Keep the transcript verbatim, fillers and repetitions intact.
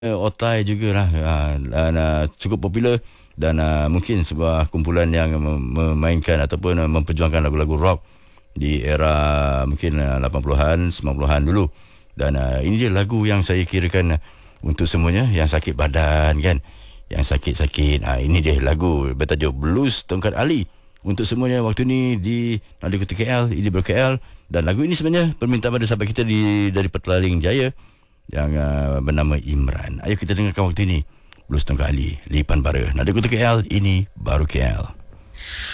uh, Otai jugalah uh, dan uh, cukup popular dan uh, mungkin sebuah kumpulan yang mem- memainkan ataupun uh, memperjuangkan lagu-lagu rock di era mungkin uh, lapan puluhan, sembilan puluhan dulu. Dan uh, ini dia lagu yang saya kirakan uh, untuk semuanya yang sakit badan kan, yang sakit-sakit. Uh, ini dia lagu bertajuk Blues Tongkat Ali untuk semuanya waktu ni di Nadi Kota K L, ini ber K L. Dan lagu ini sebenarnya permintaan pada sahabat kita di dari Petaling Jaya yang uh, bernama Imran. Ayo kita dengarkan waktu ini Blues Tongkat Ali, Lipan Bara, Nadi Kota K L, ini baru K L.